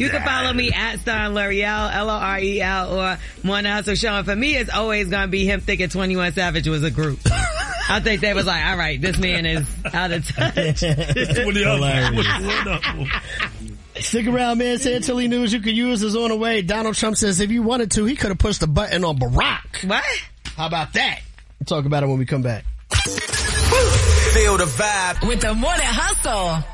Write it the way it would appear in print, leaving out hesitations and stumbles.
You can follow me at Stern L'Oreal, L-O-R-E-L, or Morning Hustle Show. And for me, it's always going to be him thinking 21 Savage was a group. I think they was like, all right, this man is out of touch. Stick around, man. Chantilly news you could use is on the way. Donald Trump says if he wanted to, he could have pushed the button on Barack. What? How about that? We'll talk about it when we come back. Feel the vibe with the Morning Hustle.